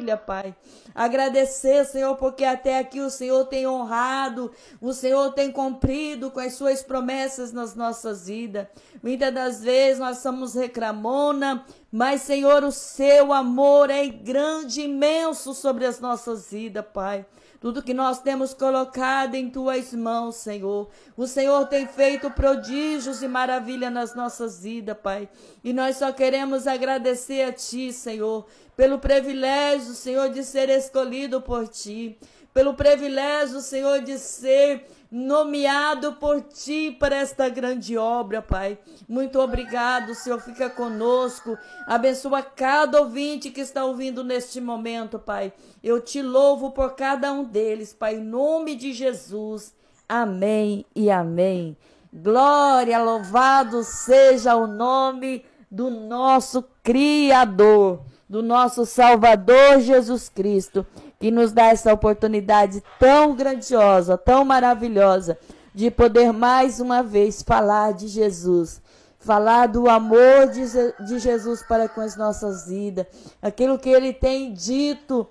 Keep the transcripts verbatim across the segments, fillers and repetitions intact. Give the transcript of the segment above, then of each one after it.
família, Pai. Agradecer, Senhor, porque até aqui o Senhor tem honrado, o Senhor tem cumprido com as suas promessas nas nossas vidas. Muitas das vezes nós somos reclamona, mas, Senhor, o seu amor é grande, imenso sobre as nossas vidas, Pai. Tudo que nós temos colocado em tuas mãos, Senhor. O Senhor tem feito prodígios e maravilha nas nossas vidas, Pai. E nós só queremos agradecer a Ti, Senhor, pelo privilégio, Senhor, de ser escolhido por Ti. Pelo privilégio, Senhor, de ser nomeado por Ti para esta grande obra, Pai. Muito obrigado, Senhor, fica conosco. Abençoa cada ouvinte que está ouvindo neste momento, Pai. Eu Te louvo por cada um deles, Pai, em nome de Jesus. Amém e amém. Glória, louvado seja o nome do nosso Criador, do nosso Salvador Jesus Cristo, que nos dá essa oportunidade tão grandiosa, tão maravilhosa, de poder mais uma vez falar de Jesus, falar do amor de, de Jesus para com as nossas vidas, aquilo que Ele tem dito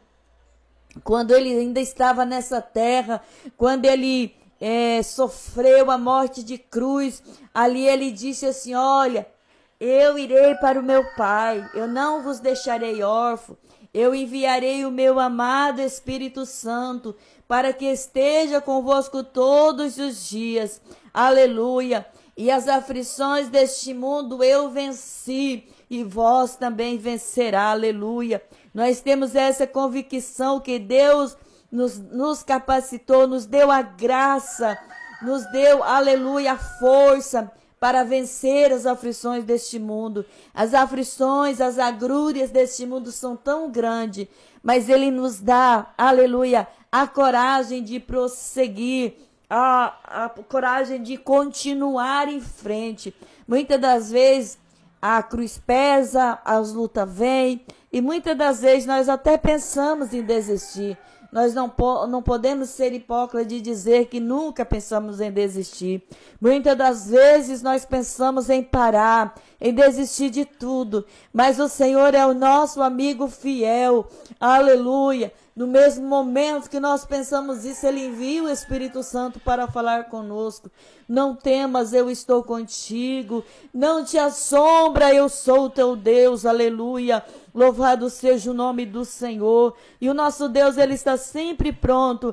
quando Ele ainda estava nessa terra, quando Ele é, sofreu a morte de cruz. Ali Ele disse assim: olha, eu irei para o meu Pai, eu não vos deixarei órfão. Eu enviarei o meu amado Espírito Santo para que esteja convosco todos os dias. Aleluia. E as aflições deste mundo eu venci e vós também vencerá. Aleluia. Nós temos essa convicção que Deus nos, nos capacitou, nos deu a graça, nos deu, aleluia, a força para vencer as aflições deste mundo. As aflições, as agrúrias deste mundo são tão grandes, mas Ele nos dá, aleluia, a coragem de prosseguir, a, a coragem de continuar em frente. Muitas das vezes a cruz pesa, as lutas vêm, e muitas das vezes nós até pensamos em desistir. Nós não, po não podemos ser hipócritas de dizer que nunca pensamos em desistir. Muitas das vezes nós pensamos em parar, em desistir de tudo. Mas o Senhor é o nosso amigo fiel. Aleluia. No mesmo momento que nós pensamos isso, Ele envia o Espírito Santo para falar conosco. Não temas, eu estou contigo. Não te assombra, eu sou o teu Deus. Aleluia. Louvado seja o nome do Senhor. E o nosso Deus, Ele está sempre pronto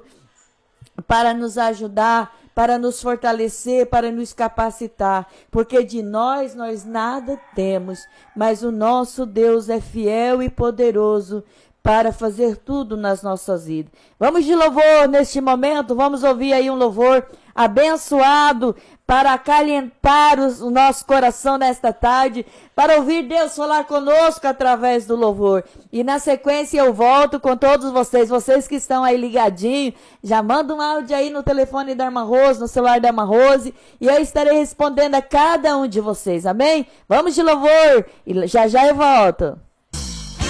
para nos ajudar, para nos fortalecer, para nos capacitar. Porque de nós, nós nada temos. Mas o nosso Deus é fiel e poderoso para fazer tudo nas nossas vidas. Vamos de louvor neste momento. Vamos ouvir aí um louvor abençoado para acalentar os, o nosso coração nesta tarde, para ouvir Deus falar conosco através do louvor. E na sequência eu volto com todos vocês, vocês que estão aí ligadinhos, já manda um áudio aí no telefone da irmã Rose, no celular da irmã Rose, e eu estarei respondendo a cada um de vocês, amém? Vamos de louvor, e já já eu volto.